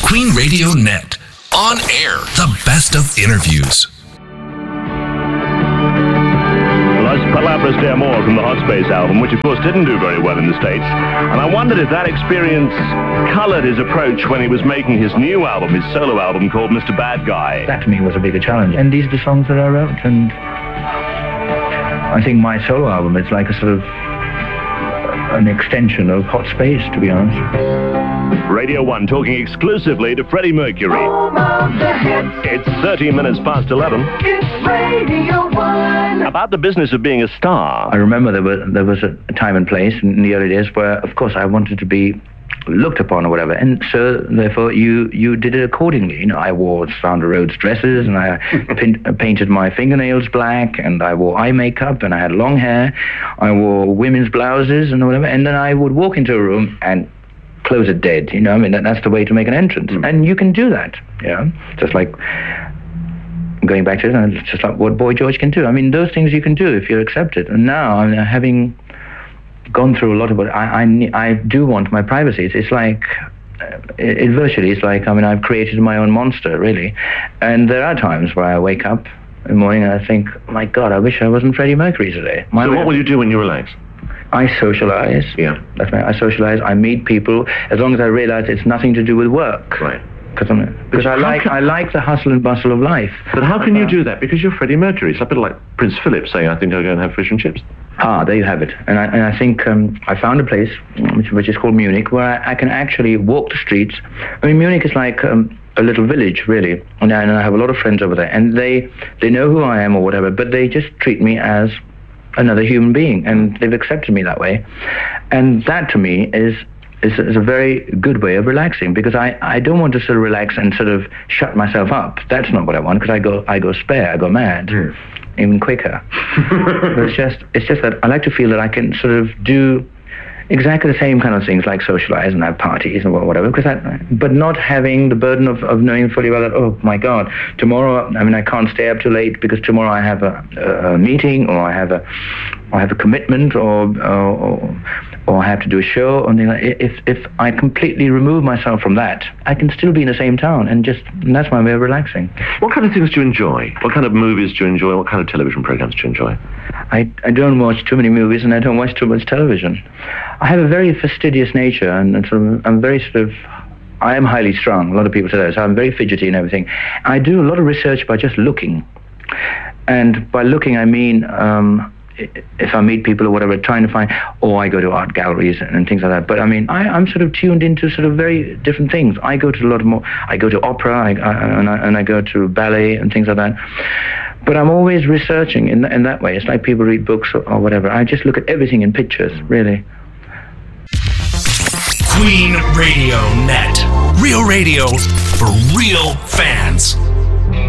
Queen Radio Net. On air, the best of interviews. Las Palabras de Amor from the Hot Space album, which of course didn't do very well in the States. And I wondered if that experience colored his approach when he was making his new album, his solo album called Mr. Bad Guy. That to me was a bigger challenge. And these are the songs that I wrote. And I think my solo album is like a sort of an extension of Hot Space, to be honest. Radio 1 talking exclusively to Freddie Mercury. It's 13 minutes past 11. It's Radio 1. About the business of being a star. I remember there was a time and place in the early days where, of course, I wanted to be looked upon or whatever, and so therefore you did it accordingly. You know, I wore Sandra Rhodes dresses, and I painted my fingernails black, and I wore eye makeup, and I had long hair. I wore women's blouses and whatever, and then I would walk into a room and close it dead. You know, I mean, that's the way to make an entrance, and you can do that. Yeah, just like going back to it, it's just like what Boy George can do. I mean, those things you can do if you're accepted. And now I'm having gone through a lot of it. I do want my privacy. It's like, it virtually is like, I mean, I've created my own monster, really. And there are times where I wake up in the morning and I think, my God, I wish I wasn't Freddie Mercury today. So what will you do when you relax? I socialize. Yeah. That's right. I socialize. I meet people, as long as I realize it's nothing to do with work. Right. Because I like the hustle and bustle of life. But how can you do that? Because you're Freddie Mercury. It's a bit like Prince Philip saying, I think I'll go and have fish and chips. There you have it. And I think I found a place, which is called Munich, where I can actually walk the streets. I mean, Munich is like a little village, really. And I have a lot of friends over there. And they know who I am or whatever, but they just treat me as another human being. And they've accepted me that way. And that, to me, is a very good way of relaxing, because I don't want to sort of relax and sort of shut myself up. That's not what I want, because I go spare, I go mad. Even quicker. But it's just that I like to feel that I can sort of do exactly the same kind of things, like socialize and have parties and whatever, but not having the burden of knowing fully well that, oh my God, tomorrow, I mean, I can't stay up too late because tomorrow I have a meeting, or I have a commitment, or I have to do a show, or something like that. If I completely remove myself from that, I can still be in the same town, and that's my way of relaxing. What kind of things do you enjoy? What kind of movies do you enjoy? What kind of television programs do you enjoy? I don't watch too many movies, and I don't watch too much television. I have a very fastidious nature, and I'm very I am highly strung. A lot of people say that, so I'm very fidgety and everything. I do a lot of research by just looking. And by looking, I mean, if I meet people or whatever, trying to find, or I go to art galleries and things like that. But I mean, I'm sort of tuned into sort of very different things. I go to a lot more, I go to opera, and I go to ballet and things like that. But I'm always researching in that way. It's like people read books or whatever. I just look at everything in pictures, really. Queen Radio Net. Real radio for real fans.